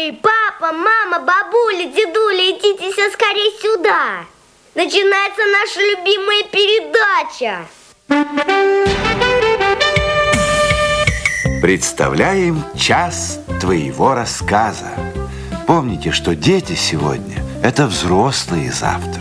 Эй, папа, мама, бабуля, дедуля, идите все скорее сюда. Начинается наша любимая передача. Представляем час твоего рассказа. Помните, что дети сегодня – это взрослые завтра.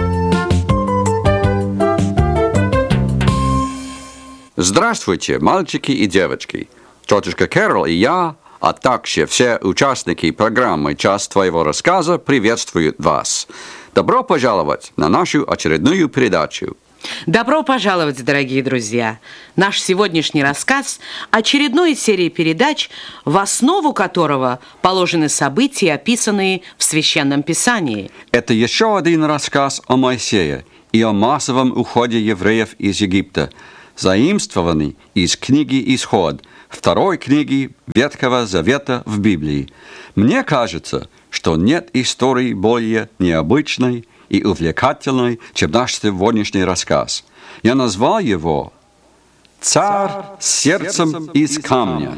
Здравствуйте, мальчики и девочки. Тетушка Кэрол и я, а также все участники программы «Час твоего рассказа» приветствуют вас. Добро пожаловать на нашу очередную передачу. Добро пожаловать, дорогие друзья! Наш сегодняшний рассказ – очередной из серии передач, в основу которого положены события, описанные в Священном Писании. Это еще один рассказ о Моисее и о массовом уходе евреев из Египта, заимствованный из книги «Исход», второй книги Ветхого Завета в Библии. Мне кажется, что нет истории более необычной и увлекательной, чем наш сегодняшний рассказ. Я назвал его «Царь с сердцем из камня».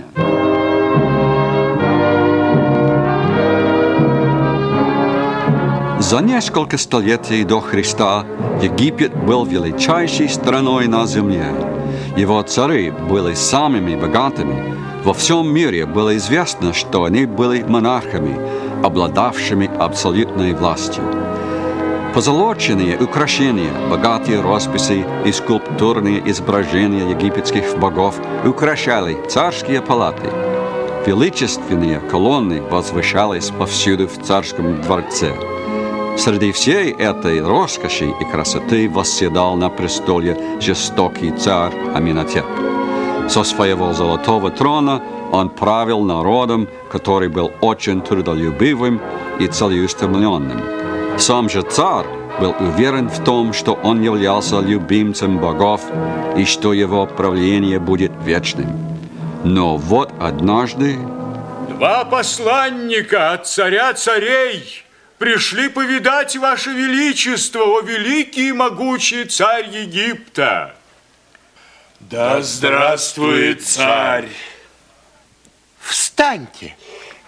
За несколько столетий до Христа Египет был величайшей страной на земле. Его цари были самыми богатыми. Во всем мире было известно, что они были монархами, обладавшими абсолютной властью. Позолоченные украшения, богатые росписи и скульптурные изображения египетских богов украшали царские палаты. Величественные колонны возвышались повсюду в царском дворце. Среди всей этой роскоши и красоты восседал на престоле жестокий царь Аминатеп. Со своего золотого трона он правил народом, который был очень трудолюбивым и целеустремленным. Сам же царь был уверен в том, что он являлся любимцем богов и что его правление будет вечным. Но вот однажды... Два посланника от царя царей пришли повидать Ваше Величество, о великий и могучий царь Египта. Да здравствует царь! Встаньте!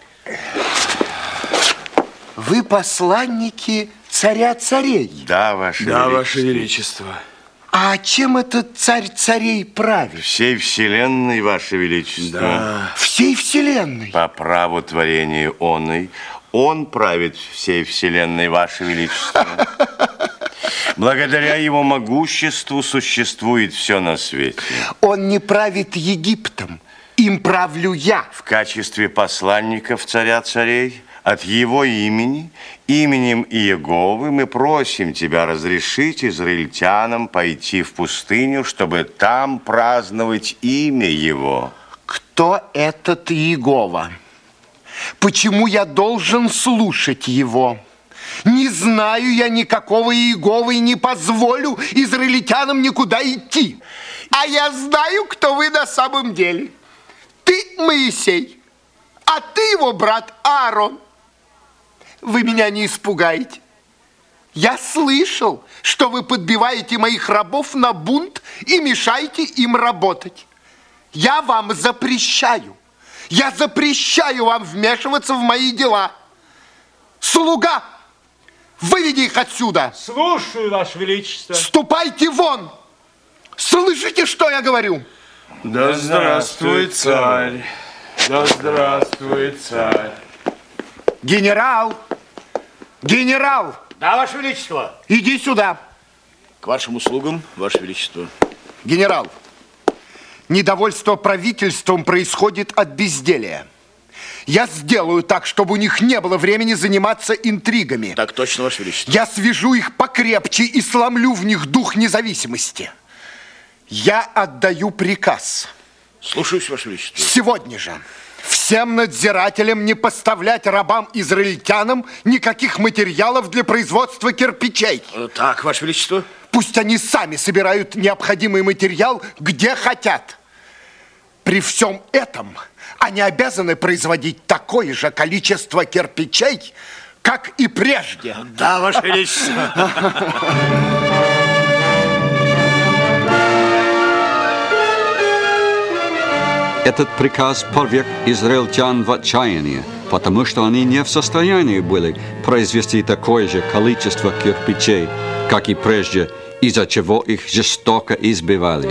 Вы посланники царя царей? Да, Ваше Величество. Да, Ваше Величество. А чем этот царь царей правит? Всей вселенной, Ваше Величество. Да. Всей вселенной? По праву творения оной, он правит всей вселенной, Ваше Величество. Благодаря его могуществу существует все на свете. Он не правит Египтом, им правлю я. В качестве посланников царя царей, от его имени, именем Иеговы, мы просим тебя разрешить израильтянам пойти в пустыню, чтобы там праздновать имя его. Кто этот Иегова? Почему я должен слушать его? Не знаю я никакого Иеговы и не позволю израильтянам никуда идти. А я знаю, кто вы на самом деле. Ты Моисей, а ты его брат Аарон. Вы меня не испугаете. Я слышал, что вы подбиваете моих рабов на бунт и мешаете им работать. Я вам запрещаю. Я запрещаю вам вмешиваться в мои дела. Слуга, выведи их отсюда. Слушаю, Ваше Величество. Ступайте вон. Слышите, что я говорю? Да здравствует царь! Да здравствует царь! Генерал! Генерал! Да, Ваше Величество. Иди сюда. К вашим услугам, Ваше Величество. Генерал, недовольство правительством происходит от безделия. Я сделаю так, чтобы у них не было времени заниматься интригами. Так точно, Ваше Величество. Я свяжу их покрепче и сломлю в них дух независимости. Я отдаю приказ. Слушаюсь, Ваше Величество. Сегодня же всем надзирателям не поставлять рабам-израильтянам никаких материалов для производства кирпичей. Так, Ваше Величество. Пусть они сами собирают необходимый материал, где хотят. При всем этом они обязаны производить такое же количество кирпичей, как и прежде. Да, Ваше Величество. Этот приказ поверг израильтян в отчаяние, потому что они не в состоянии были произвести такое же количество кирпичей, как и прежде, из-за чего их жестоко избивали.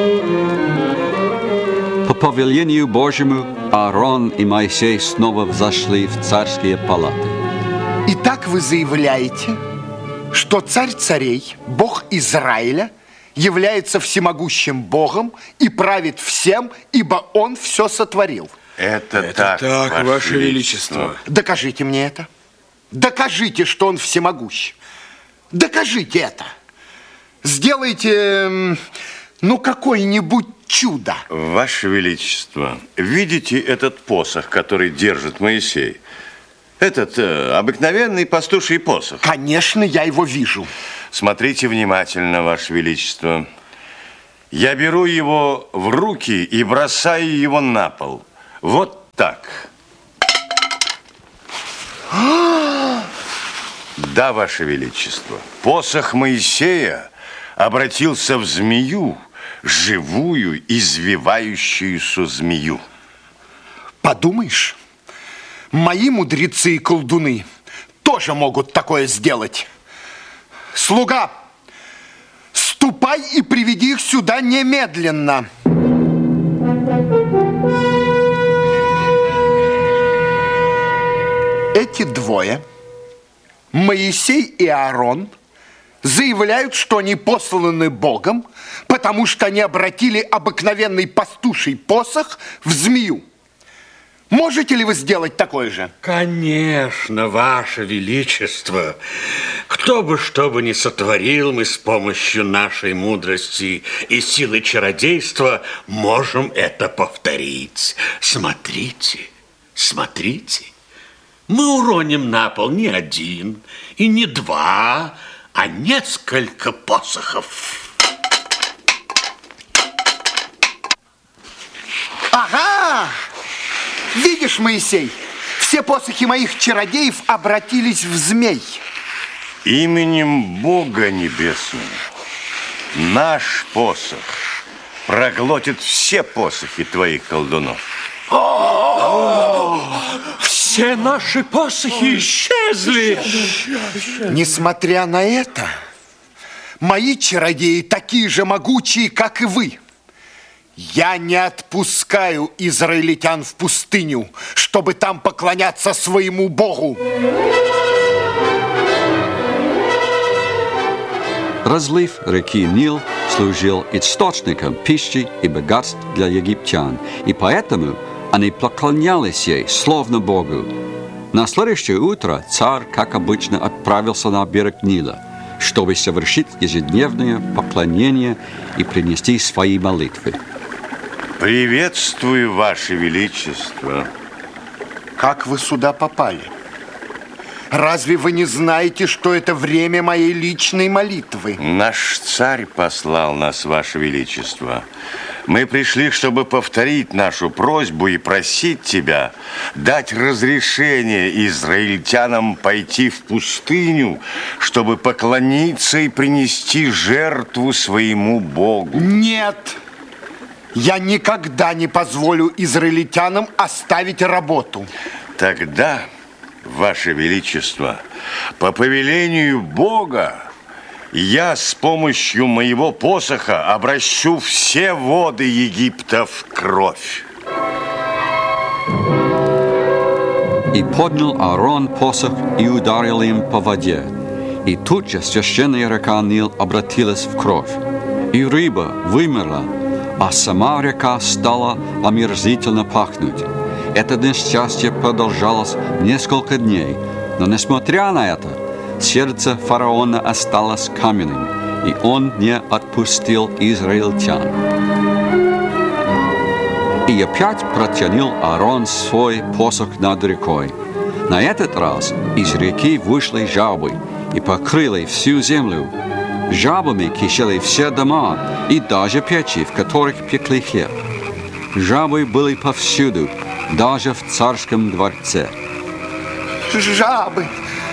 По повелению Божьему Аарон и Моисей снова взошли в царские палаты. Итак, вы заявляете, что царь царей, Бог Израиля, является всемогущим Богом и правит всем, ибо Он все сотворил. Это так, Ваше Величество. Докажите мне это. Докажите, что Он всемогущ. Докажите это. Сделайте, какое-нибудь чудо. Ваше Величество, видите этот посох, который держит Моисей? Этот обыкновенный пастуший посох. Конечно, я его вижу. Смотрите внимательно, Ваше Величество. Я беру его в руки и бросаю его на пол. Вот так. Да, Ваше Величество, посох Моисея обратился в змею, живую, извивающуюся змею. Подумаешь, мои мудрецы и колдуны тоже могут такое сделать. Слуга, ступай и приведи их сюда немедленно. Эти двое, Моисей и Аарон, заявляют, что они посланы Богом, потому что они обратили обыкновенный пастуший посох в змею. Можете ли вы сделать такое же? Конечно, Ваше Величество. Кто бы что бы ни сотворил, мы с помощью нашей мудрости и силы чародейства можем это повторить. Смотрите, смотрите. Мы уроним на пол не один и не два, а несколько посохов. Ага! Видишь, Моисей, все посохи моих чародеев обратились в змей. Именем Бога Небесного наш посох проглотит все посохи твоих колдунов. Все наши посохи исчезли. Несмотря на это, мои чародеи такие же могучие, как и вы. Я не отпускаю израильтян в пустыню, чтобы там поклоняться своему Богу. Разлив реки Нил служил источником пищи и богатств для египтян, и поэтому они поклонялись ей, словно Богу. На следующее утро царь, как обычно, отправился на берег Нила, чтобы совершить ежедневное поклонение и принести свои молитвы. Приветствую, Ваше Величество. Как вы сюда попали? Разве вы не знаете, что это время моей личной молитвы? Наш царь послал нас, Ваше Величество. Мы пришли, чтобы повторить нашу просьбу и просить тебя дать разрешение израильтянам пойти в пустыню, чтобы поклониться и принести жертву своему Богу. Нет! Я никогда не позволю израильтянам оставить работу. Тогда, Ваше Величество, по повелению Бога, я с помощью моего посоха обращу все воды Египта в кровь. И поднял Аарон посох и ударил им по воде. И тут же священная река Нил обратилась в кровь. И рыба вымерла, а сама река стала омерзительно пахнуть. Это несчастье продолжалось несколько дней, но, несмотря на это, сердце фараона осталось каменным, и он не отпустил израильтян. И опять протянул Аарон свой посох над рекой. На этот раз из реки вышли жабы и покрыли всю землю. Жабами кишели все дома и даже печи, в которых пекли хлеб. Жабы были повсюду, даже в царском дворце. Жабы!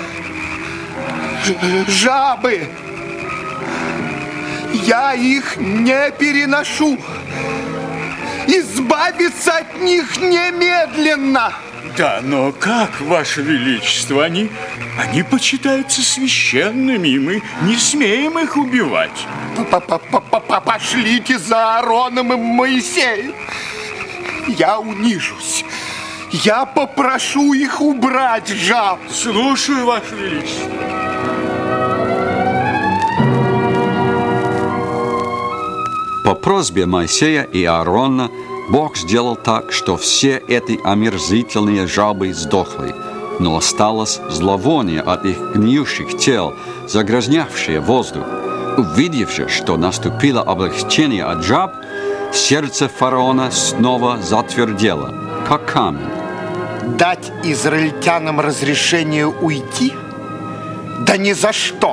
Жабы! Я их не переношу! Избавиться от них немедленно! Да, но как, Ваше Величество? Они почитаются священными, и мы не смеем их убивать. Пошлите за Аароном и Моисеем. Я унижусь. Я попрошу их убрать жаб. Слушаю, Ваше Величество. По просьбе Моисея и Аарона Бог сделал так, что все эти омерзительные жабы сдохли, но осталось зловоние от их гниющих тел, загрязнявшее воздух. Увидев же, что наступило облегчение от жаб, сердце фараона снова затвердело, как камень. Дать израильтянам разрешение уйти? Да ни за что!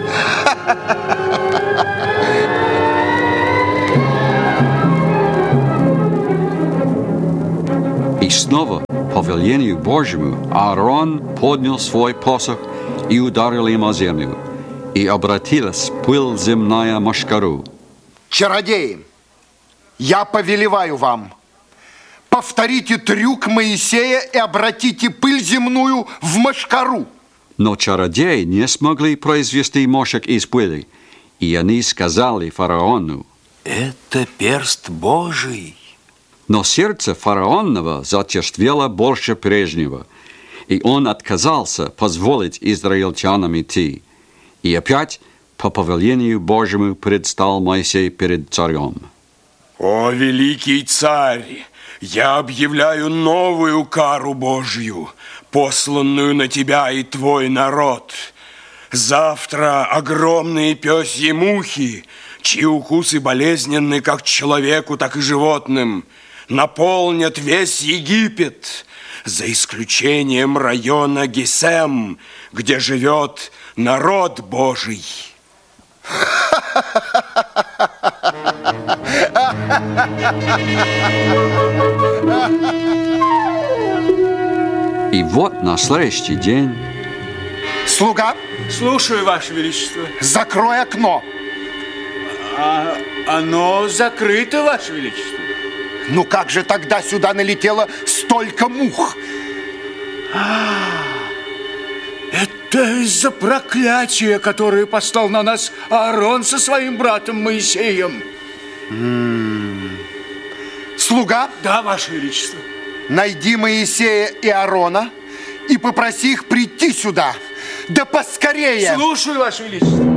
И снова, по велению Божьему, Аарон поднял свой посох и ударил им о землю, и обратилась пыль земная мошкару. Чародеи, я повелеваю вам, повторите трюк Моисея и обратите пыль земную в мошкару. Но чародеи не смогли произвести мошек из пыли, и они сказали фараону: Это перст Божий. Но сердце фараонова зачерствело больше прежнего, и он отказался позволить израильтянам идти. И опять, по повелению Божьему, предстал Моисей перед царем. О, великий царь, я объявляю новую кару Божью, посланную на тебя и твой народ. Завтра огромные пёсьи мухи, чьи укусы болезненны как человеку, так и животным, наполнят весь Египет, за исключением района Гесем, где живет народ Божий. И вот на следующий день... Слуга, Слушаю, Ваше Величество. закрой окно. Оно закрыто, Ваше Величество. Ну как же тогда сюда налетело столько мух? Это из-за проклятия, которое послал на нас Аарон со своим братом Моисеем. Слуга, Да, Ваше Величество. найди Моисея и Аарона и попроси их прийти сюда. Да поскорее! Слушаю, Ваше Величество.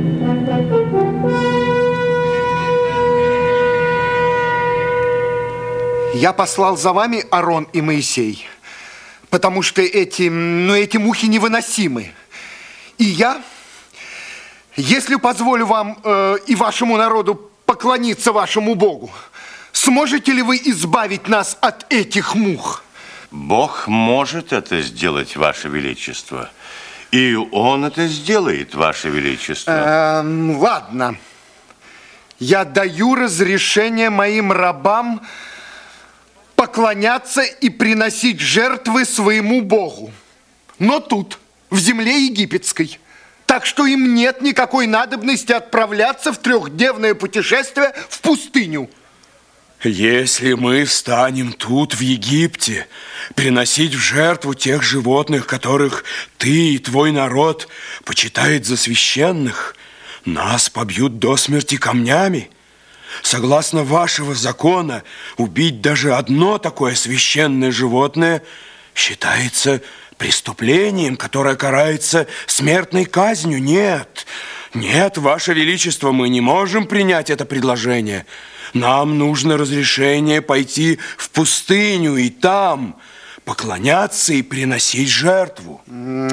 Я послал за вами, Аарон и Моисей, потому что эти мухи невыносимы. И я, если позволю вам и вашему народу поклониться вашему Богу, сможете ли вы избавить нас от этих мух? Бог может это сделать, Ваше Величество. И Он это сделает, Ваше Величество. Ладно. Я даю разрешение моим рабам поклоняться и приносить жертвы своему Богу. Но тут, в земле египетской. Так что им нет никакой надобности отправляться в трехдневное путешествие в пустыню. Если мы станем тут, в Египте, приносить в жертву тех животных, которых ты и твой народ почитает за священных, нас побьют до смерти камнями. Согласно вашего закона, убить даже одно такое священное животное считается преступлением, которое карается смертной казнью. Нет, Ваше Величество, мы не можем принять это предложение. Нам нужно разрешение пойти в пустыню и там поклоняться и приносить жертву.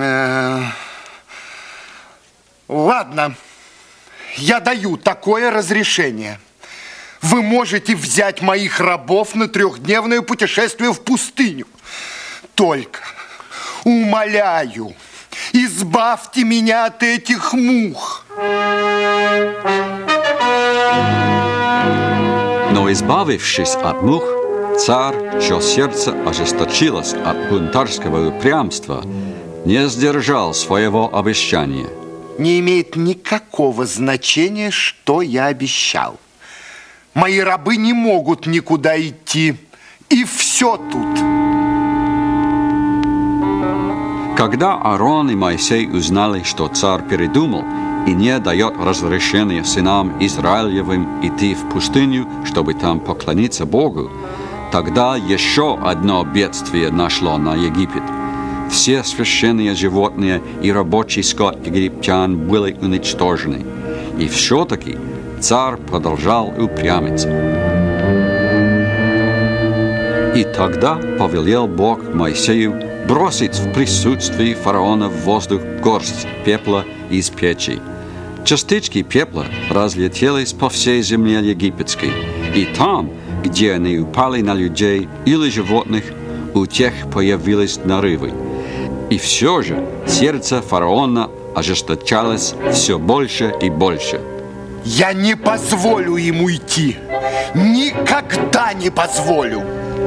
Ладно, я даю такое разрешение. Вы можете взять моих рабов на трехдневное путешествие в пустыню. Только, умоляю, избавьте меня от этих мух. Но избавившись от мух, царь, чье сердце ожесточилось от бунтарского упрямства, не сдержал своего обещания. Не имеет никакого значения, что я обещал. Мои рабы не могут никуда идти, и все тут. Когда Аарон и Моисей узнали, что царь передумал и не дает разрешения сынам Израилевым идти в пустыню, чтобы там поклониться Богу, тогда еще одно бедствие нашло на Египет. Все священные животные и рабочий скот египтян были уничтожены. И все-таки царь продолжал упрямиться. И тогда повелел Бог Моисею бросить в присутствии фараона в воздух горсть пепла из печи. Частички пепла разлетелись по всей земле египетской, и там, где они упали на людей или животных, у тех появились нарывы. И все же сердце фараона ожесточалось все больше и больше. Я не позволю им уйти. Никогда не позволю.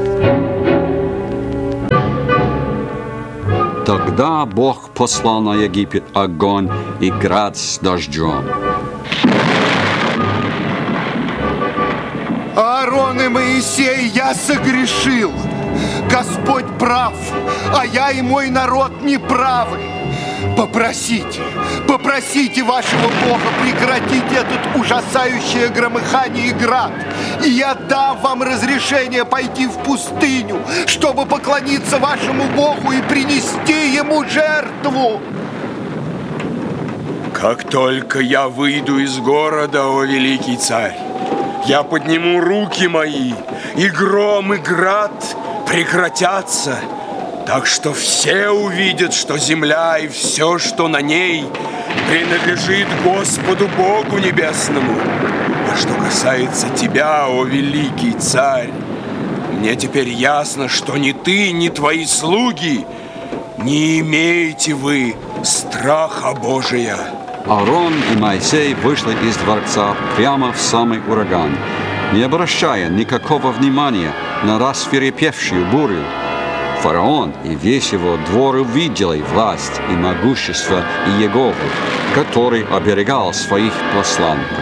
Тогда Бог послал на Египет огонь и град с дождем. Аарон и Моисей, я согрешил. Господь прав, а я и мой народ не правы. Попросите вашего Бога прекратить этот ужасающее громыхание и град. И я дам вам разрешение пойти в пустыню, чтобы поклониться вашему Богу и принести Ему жертву. Как только я выйду из города, о великий царь, я подниму руки мои, и гром, и град прекратятся, так что все увидят, что земля и все, что на ней, принадлежит Господу Богу Небесному. А что касается тебя, о великий царь, мне теперь ясно, что ни ты, ни твои слуги не имеете вы страха Божия. Аарон и Моисей вышли из дворца прямо в самый ураган, не обращая никакого внимания на рассвирепевшую бурю. Фараон и весь его двор увидели власть и могущество Иеговы, который оберегал своих посланников.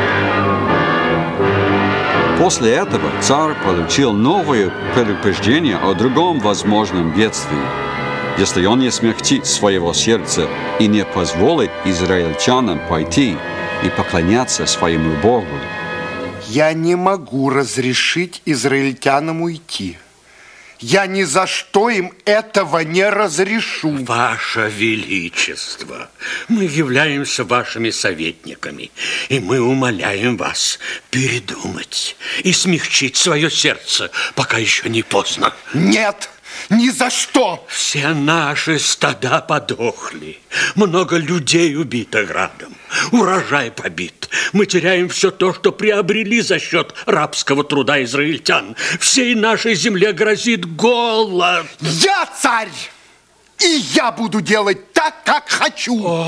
После этого царь получил новое предупреждение о другом возможном бедствии. Если он не смягчит своего сердца и не позволит израильтянам пойти и поклоняться своему Богу. Я не могу разрешить израильтянам уйти. Я ни за что им этого не разрешу. Ваше Величество, мы являемся вашими советниками, и мы умоляем вас передумать и смягчить свое сердце, пока еще не поздно. Нет! Ни за что! Все наши стада подохли. Много людей убито градом. Урожай побит. Мы теряем все то, что приобрели за счет рабского труда израильтян. Всей нашей земле грозит голод. Я царь! И я буду делать так, как хочу.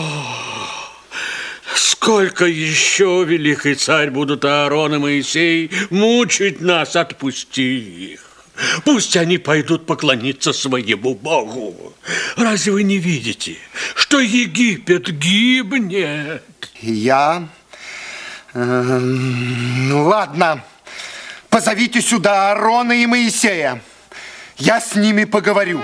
Сколько еще, великий царь, будут Аарон и Моисей мучить нас? Отпусти их. Пусть они пойдут поклониться своему Богу. Разве вы не видите, что Египет гибнет? Ладно, позовите сюда Аарона и Моисея. Я с ними поговорю.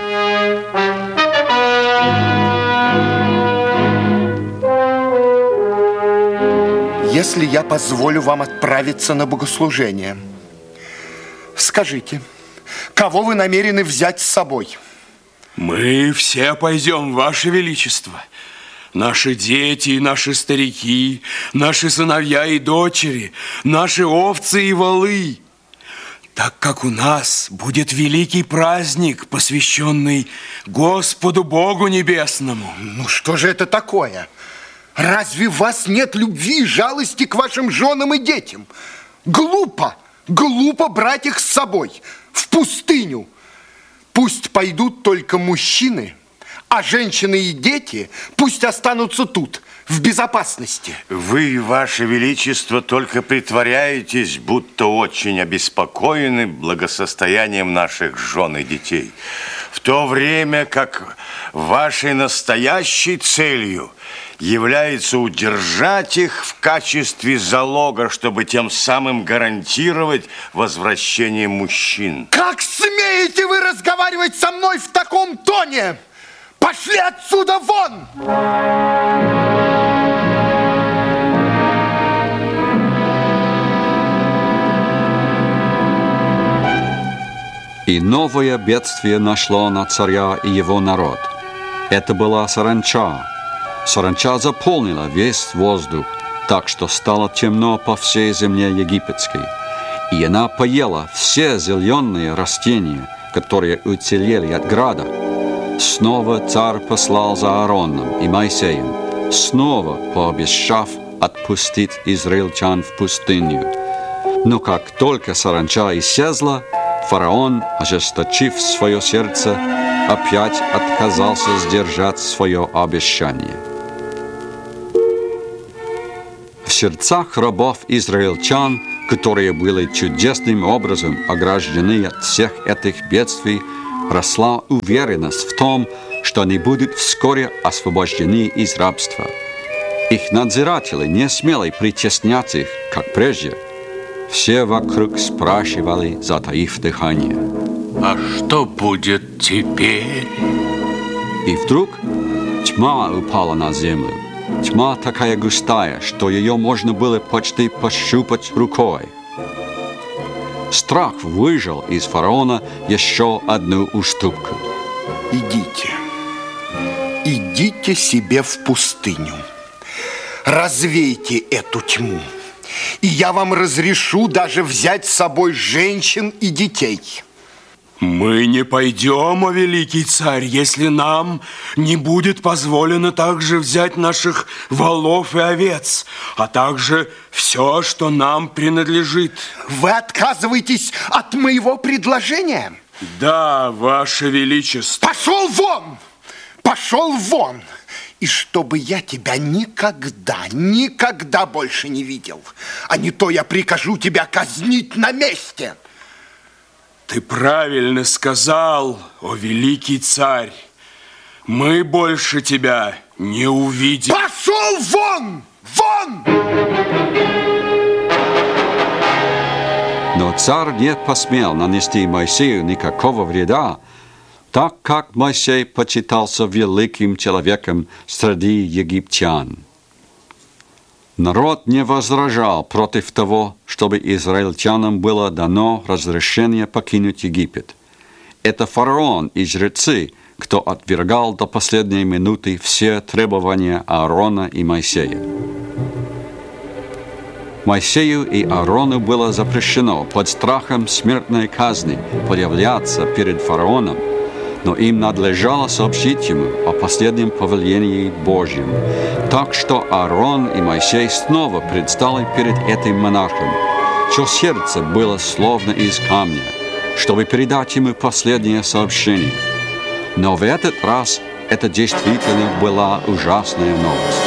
Если я позволю вам отправиться на богослужение, скажите, кого вы намерены взять с собой? Мы все пойдем, Ваше Величество. Наши дети и наши старики, наши сыновья и дочери, наши овцы и волы. Так как у нас будет великий праздник, посвященный Господу Богу Небесному. Ну что же это такое? Разве у вас нет любви и жалости к вашим женам и детям? Глупо брать их с собой в пустыню. Пусть пойдут только мужчины, а женщины и дети пусть останутся тут, в безопасности. Вы, Ваше Величество, только притворяетесь, будто очень обеспокоены благосостоянием наших жен и детей, в то время как вашей настоящей целью является удержать их в качестве залога, чтобы тем самым гарантировать возвращение мужчин. Как смеете вы разговаривать со мной в таком тоне? Пошли отсюда вон! И новое бедствие нашло на царя и его народ. Это была саранча. Саранча заполнила весь воздух, так что стало темно по всей земле египетской. И она поела все зеленые растения, которые уцелели от града. Снова царь послал за Аароном и Моисеем, снова пообещав отпустить израильтян в пустыню. Но как только саранча исчезла, фараон, ожесточив свое сердце, опять отказался сдержать свое обещание. В сердцах рабов израильтян, которые были чудесным образом ограждены от всех этих бедствий, росла уверенность в том, что они будут вскоре освобождены из рабства. Их надзиратели не смели притеснять их, как прежде. Все вокруг спрашивали, затаив дыхание: а что будет теперь? И вдруг тьма упала на землю. Тьма такая густая, что ее можно было почти пощупать рукой. Страх выжил из фараона еще одну уступку. Идите себе в пустыню. Развейте эту тьму. И я вам разрешу даже взять с собой женщин и детей. Мы не пойдем, о великий царь, если нам не будет позволено также взять наших волов и овец, а также все, что нам принадлежит. Вы отказываетесь от моего предложения? Да, ваше величество. Пошел вон! Пошел вон! И чтобы я тебя никогда больше не видел. А не то я прикажу тебя казнить на месте. Ты правильно сказал, о великий царь. Мы больше тебя не увидим. Пошел вон! Вон! Но царь не посмел нанести Моисею никакого вреда, так как Моисей почитался великим человеком среди египтян. Народ не возражал против того, чтобы израильтянам было дано разрешение покинуть Египет. Это фараон и жрецы, кто отвергал до последней минуты все требования Аарона и Моисея. Моисею и Аарону было запрещено под страхом смертной казни появляться перед фараоном, но им надлежало сообщить ему о последнем повелении Божьем. Так что Аарон и Моисей снова предстали перед этим монархом, чье сердце было словно из камня, чтобы передать ему последнее сообщение. Но в этот раз это действительно была ужасная новость.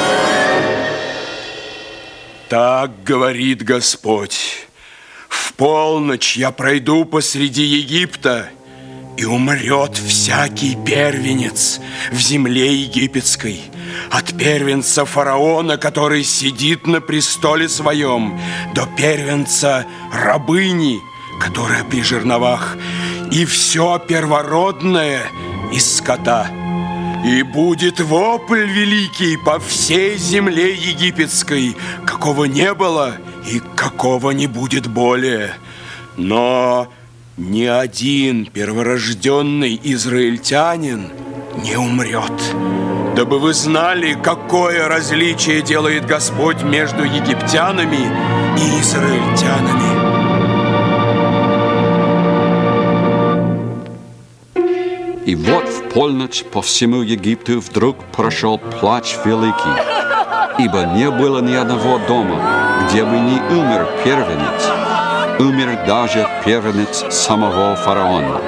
Так говорит Господь: в полночь я пройду посреди Египта, и умрет всякий первенец в земле египетской, от первенца фараона, который сидит на престоле своем, до первенца рабыни, которая при жерновах, и все первородное из скота. И будет вопль великий по всей земле египетской, какого не было и какого не будет более. Но ни один перворожденный израильтянин не умрет. Дабы вы знали, какое различие делает Господь между египтянами и израильтянами. И вот в полночь по всему Египту вдруг прошел плач великий, ибо не было ни одного дома, где бы не умер первенец. Умер даже первенец самого фараона.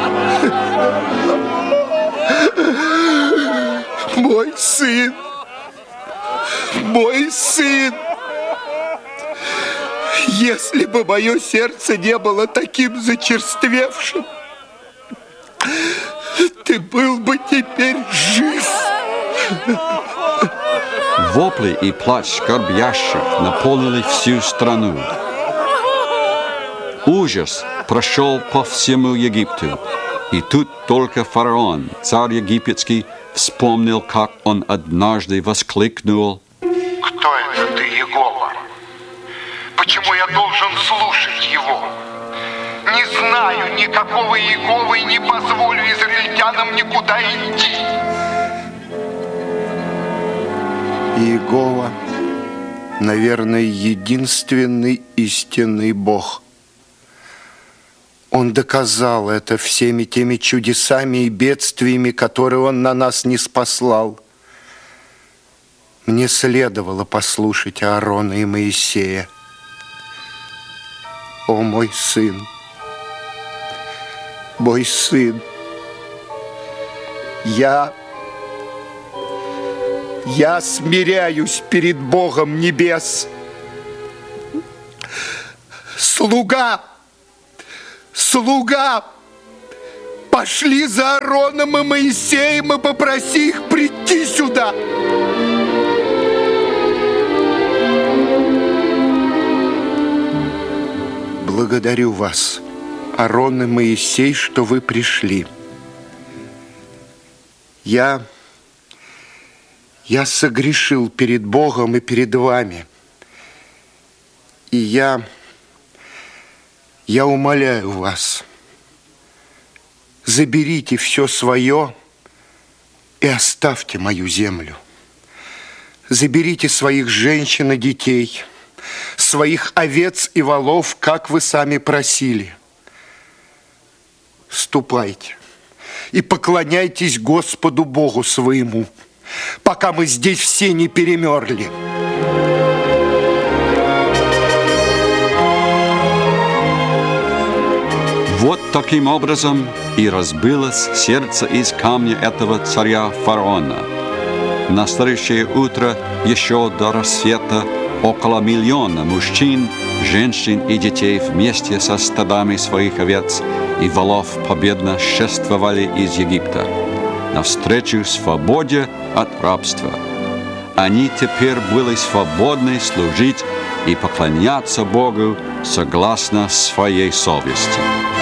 Мой сын! Мой сын! Если бы мое сердце не было таким зачерствевшим, ты был бы теперь жив. Вопли и плач скорбящих наполнили всю страну. Ужас прошел по всему Египту. И тут только фараон, царь египетский, вспомнил, как он однажды воскликнул: Кто это ты, Иегова? Почему я должен слушать его? Не знаю никакого Иеговы и не позволю израильтянам никуда идти. Иегова, наверное, единственный истинный Бог. Он доказал это всеми теми чудесами и бедствиями, которые Он на нас не спаслал. Мне следовало послушать Аарона и Моисея. О, мой сын, я смиряюсь перед Богом небес. Слуга, пошли за Аароном и Моисеем и попроси их прийти сюда. Благодарю вас, Аарон и Моисей, что вы пришли. Я согрешил перед Богом и перед вами. И я умоляю вас, заберите все свое и оставьте мою землю. Заберите своих женщин и детей, своих овец и волов, как вы сами просили. Ступайте и поклоняйтесь Господу Богу своему, пока мы здесь все не перемерли. Вот таким образом и разбилось сердце из камня этого царя фараона. На следующее утро, еще до рассвета, около 1 миллиона мужчин, женщин и детей вместе со стадами своих овец и волов победно шествовали из Египта навстречу свободе от рабства. Они теперь были свободны служить и поклоняться Богу согласно своей совести.